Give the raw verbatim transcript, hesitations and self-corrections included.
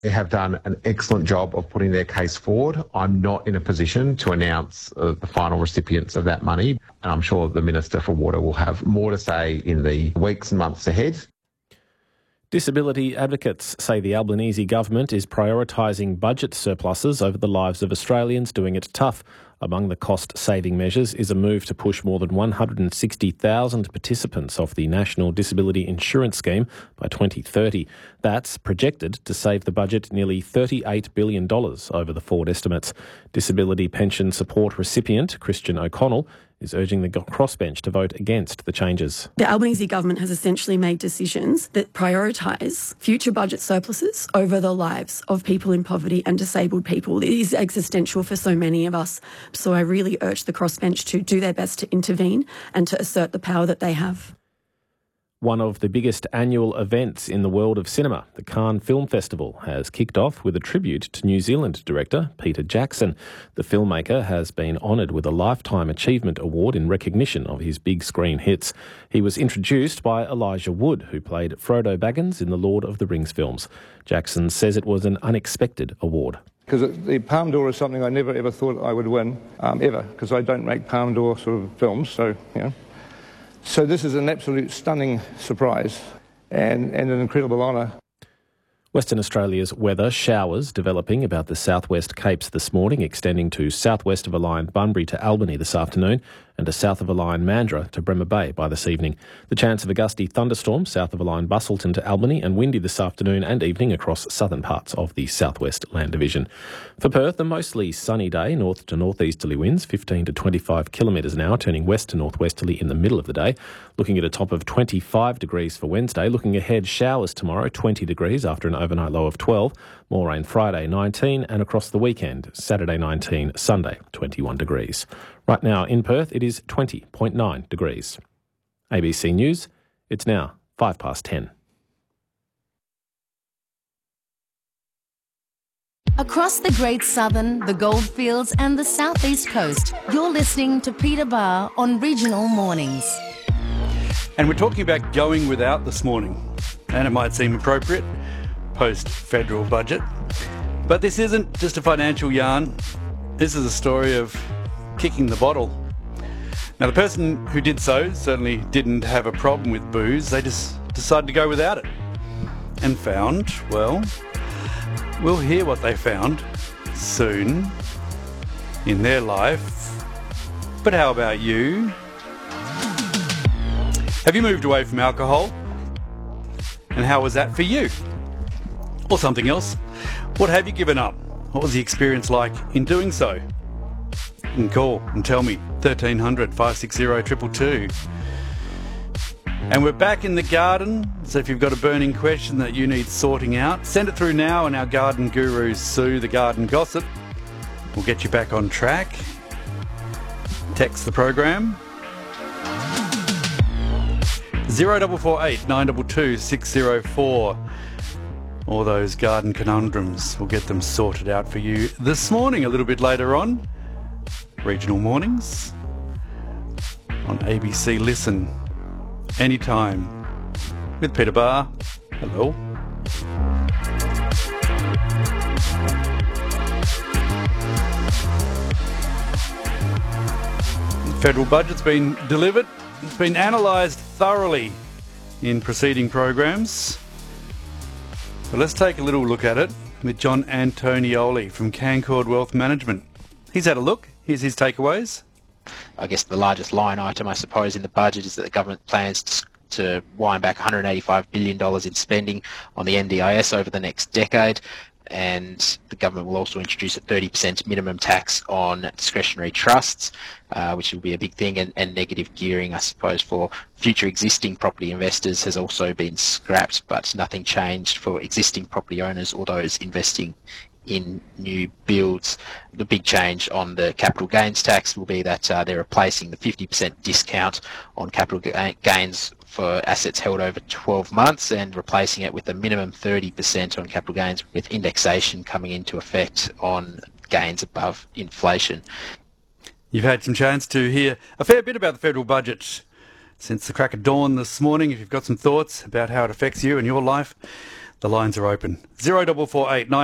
They have done an excellent job of putting their case forward. I'm not in a position to announce uh, the final recipients of that money, and I'm sure the Minister for Water will have more to say in the weeks and months ahead. Disability advocates say the Albanese government is prioritising budget surpluses over the lives of Australians, doing it tough. Among the cost-saving measures is a move to push more than one hundred sixty thousand participants off the National Disability Insurance Scheme by twenty thirty. That's projected to save the budget nearly thirty-eight billion dollars over the Ford estimates. Disability pension support recipient Christian O'Connell is urging the crossbench to vote against the changes. The Albanese government has essentially made decisions that prioritise future budget surpluses over the lives of people in poverty and disabled people. It is existential for so many of us. So I really urge the crossbench to do their best to intervene and to assert the power that they have. One of the biggest annual events in the world of cinema, the Cannes Film Festival, has kicked off with a tribute to New Zealand director Peter Jackson. The filmmaker has been honoured with a Lifetime Achievement Award in recognition of his big screen hits. He was introduced by Elijah Wood, who played Frodo Baggins in the Lord of the Rings films. Jackson says it was an unexpected award. Because the Palme d'Or is something I never ever thought I would win, um, ever, because I don't make Palme d'Or sort of films, so, you know. So this is an absolute stunning surprise and, and an incredible honour. Western Australia's weather, showers developing about the southwest Capes this morning, extending to southwest of a line Bunbury to Albany this afternoon and to south of a line Mandurah to Bremer Bay by this evening. The chance of a gusty thunderstorm south of a line Busselton to Albany and windy this afternoon and evening across southern parts of the southwest land division. For Perth, a mostly sunny day, north to northeasterly winds, fifteen to twenty-five kilometres an hour, turning west to northwesterly in the middle of the day. Looking at a top of twenty-five degrees for Wednesday. Looking ahead, showers tomorrow, twenty degrees after an overnight low of twelve. More rain Friday, nineteen, and across the weekend, Saturday nineteen, Sunday twenty-one degrees. Right now in Perth, it is twenty point nine degrees. A B C News, it's now five past ten. Across the Great Southern, the Goldfields and the South East Coast, you're listening to Peter Barr on Regional Mornings. And we're talking about going without this morning. And it might seem appropriate post-federal budget. But this isn't just a financial yarn. This is a story of kicking the bottle. Now, the person who did so certainly didn't have a problem with booze. They just decided to go without it. And found, well, we'll hear what they found soon in their life. But how about you? Have you moved away from alcohol? And how was that for you? Or something else? What have you given up? What was the experience like in doing so? You can call and tell me, thirteen hundred, five six zero, two two two. And we're back in the garden, so if you've got a burning question that you need sorting out, send it through now and our garden guru, Sue, the garden gossip, will get you back on track. Text the program. zero four four eight, nine two two, six zero four. All those garden conundrums, we'll get them sorted out for you this morning, a little bit later on. Regional Mornings on A B C Listen. Anytime with Peter Barr. Hello. The federal budget's been delivered. It's been analysed thoroughly in preceding programs. So let's take a little look at it with John Antonioli from Cancord Wealth Management. He's had a look. Here's his takeaways. I guess the largest line item, I suppose, in the budget is that the government plans to, to wind back one hundred eighty-five billion dollars in spending on the N D I S over the next decade. And the government will also introduce a thirty percent minimum tax on discretionary trusts, uh, which will be a big thing, and, and negative gearing, I suppose, for future existing property investors has also been scrapped, but nothing changed for existing property owners or those investing in new builds. The big change on the capital gains tax will be that uh, they're replacing the fifty percent discount on capital ga- gains for assets held over twelve months and replacing it with a minimum thirty percent on capital gains, with indexation coming into effect on gains above inflation. You've had some chance to hear a fair bit about the federal budget since the crack of dawn this morning. If you've got some thoughts about how it affects you and your life, The lines are open. zero four four eight nine